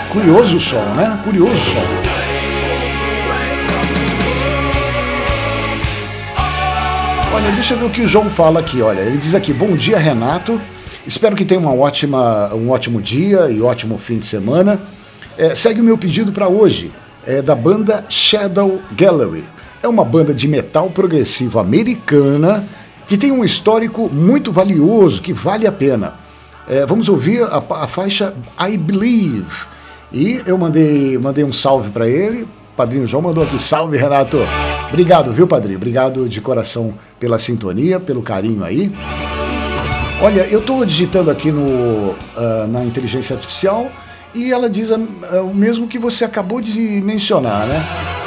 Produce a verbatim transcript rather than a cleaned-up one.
Curioso o som, né? Curioso o som. Olha, deixa eu ver o que o João fala aqui, olha. Ele diz aqui, bom dia, Renato. Espero que tenha uma ótima, um ótimo dia e ótimo fim de semana. É, segue o meu pedido para hoje, é da banda Shadow Gallery. É uma banda de metal progressivo americana que tem um histórico muito valioso, que vale a pena. É, vamos ouvir a, a faixa I Believe. E eu mandei, mandei um salve para ele. Padrinho João mandou aqui, salve, Renato. Obrigado, viu, padrinho? Obrigado de coração pela sintonia, pelo carinho aí. Olha, eu estou digitando aqui no, uh, na inteligência artificial e ela diz uh, o mesmo que você acabou de mencionar, né?